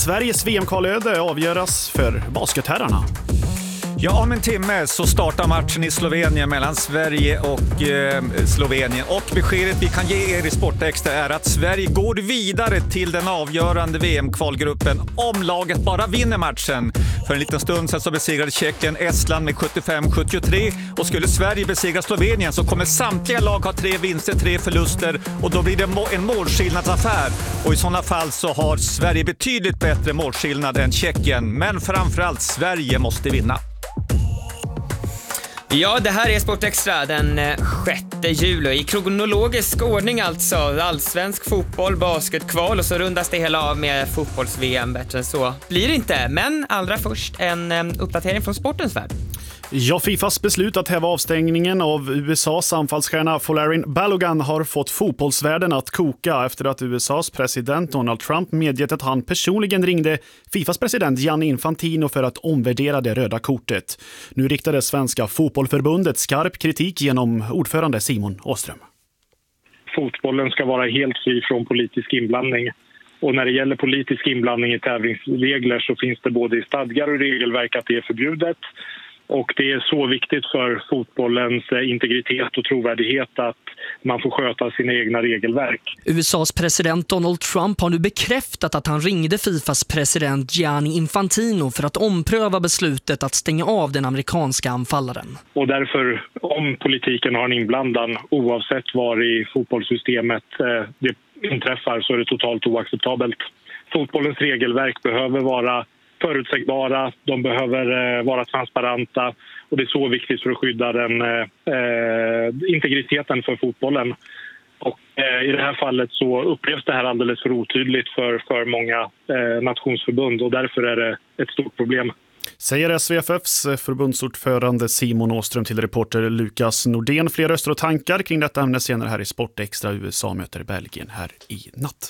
Sveriges VM-kvalöde avgöras för basketherrarna. Ja, om en timme så startar matchen i Slovenien mellan Sverige och Slovenien. Och beskedet vi kan ge er i Sportextra är att Sverige går vidare till den avgörande VM-kvalgruppen om laget bara vinner matchen. För en liten stund sedan så besegrade Tjeckien Estland med 75-73. Och skulle Sverige besegra Slovenien så kommer samtliga lag ha 3 vinster, 3 förluster. Och då blir det en målskillnadsaffär. Och i sådana fall så har Sverige betydligt bättre målskillnad än Tjeckien. Men framförallt Sverige måste vinna. Ja, det här är Sportextra den 6 juli. I kronologisk ordning alltså. Allsvensk fotboll, basketkval och så rundas det hela av med fotbolls-VM. Bättre än så blir det inte. Men allra först en uppdatering från sportens värld. Ja, Fifas beslut att häva avstängningen av USAs anfallsstjärna Folarin Balogun har fått fotbollsvärlden att koka efter att USAs president Donald Trump medgett att han personligen ringde Fifas president Gianni Infantino för att omvärdera det röda kortet. Nu riktade Svenska fotbollförbundet skarp kritik genom ordförande Simon Åström. Fotbollen ska vara helt fri från politisk inblandning. Och när det gäller politisk inblandning i tävlingsregler så finns det både i stadgar och regelverk att det är förbjudet. Och det är så viktigt för fotbollens integritet och trovärdighet att man får sköta sina egna regelverk. USAs president Donald Trump har nu bekräftat att han ringde Fifas president Gianni Infantino för att ompröva beslutet att stänga av den amerikanska anfallaren. Och därför, om politiken har en inblandan, oavsett var i fotbollssystemet det inträffar, så är det totalt oacceptabelt. Fotbollens regelverk behöver vara förutsägbara, de behöver vara transparenta och det är så viktigt för att skydda den integriteten för fotbollen. Och i det här fallet så upplevs det här alldeles för otydligt för många nationsförbund och därför är det ett stort problem. Säger SVFFs förbundsordförande Simon Åström till reporter Lukas Nordén. Fler röster och tankar kring detta ämne senare här i Sportextra. USA möter Belgien här i natt.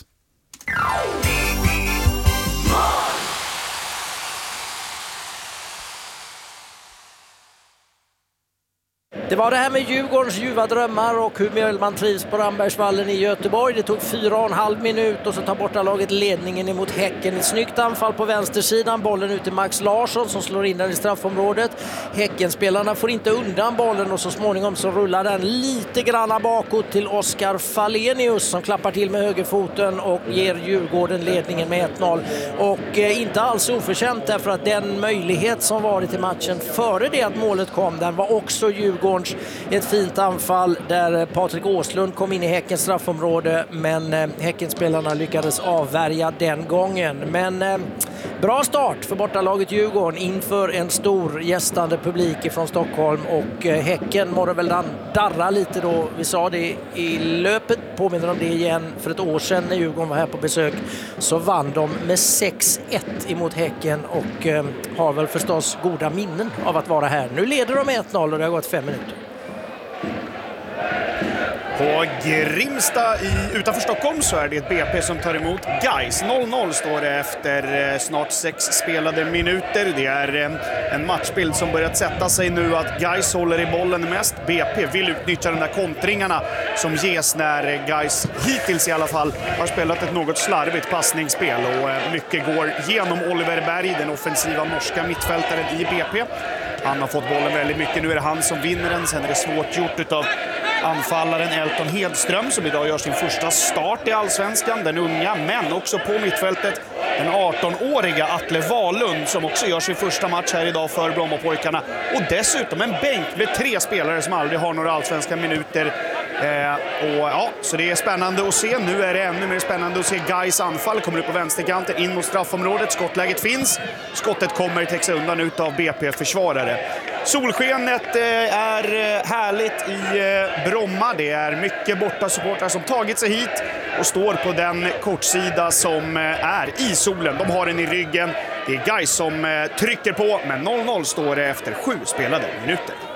Det var det här med Djurgårdens ljuva drömmar och hur man trivs på Rambergsvallen i Göteborg. Det tog 4,5 minut och så tar bortalaget ledningen emot Häcken. Ett snyggt anfall på vänstersidan. Bollen ut till Max Larsson som slår in den i straffområdet. Häckenspelarna får inte undan bollen och så småningom så rullar den lite granna bakåt till Oskar Fallenius som klappar till med högerfoten och ger Djurgården ledningen med 1-0. Och inte alls oförtjänt därför att den möjlighet som varit i matchen före det att målet kom, den var också Djurgården. Ett fint anfall där Patrik Åslund kom in i Häckens straffområde men Häckenspelarna lyckades avvärja den gången. Men bra start för bortalaget Djurgården inför en stor gästande publik från Stockholm och Häcken måste väl darra lite då. Vi sa det i löpet, påminner om det igen, för ett år sedan när Djurgården var här på besök så vann de med 6-1 emot Häcken och har väl förstås goda minnen av att vara här. Nu leder de med 1-0 och det har gått 5 minuter. På Grimsta utanför Stockholm så är det ett BP som tar emot Gais. 0-0 står det efter snart 6 spelade minuter. Det är en matchbild som börjat sätta sig nu att Gais håller i bollen mest. BP vill utnyttja de där kontringarna som ges när Gais hittills i alla fall har spelat ett något slarvigt passningsspel. Och mycket går genom Oliver Berg, den offensiva norska mittfältaren i BP. Han har fått bollen väldigt mycket. Nu är det han som vinner den. Sen är det svårt gjort utav anfallaren Elton Hedström som idag gör sin första start i Allsvenskan. Den unga, men också på mittfältet den 18-åriga Atle Wahlund som också gör sin första match här idag för Brommapojkarna. Och dessutom en bänk med 3 spelare som aldrig har några allsvenska minuter. Så det är spännande att se. Nu är det ännu mer spännande att se Gais anfall. Kommer upp på vänsterkanten in mot straffområdet. Skottläget finns. Skottet kommer täcks undan ut av BP-försvarare. Solskenet är härligt i Bromma. Det är mycket borta supportrar som tagit sig hit och står på den kortsida som är i solen. De har den i ryggen. Det är Gais som trycker på, men 0-0 står det efter 7 spelade minuter.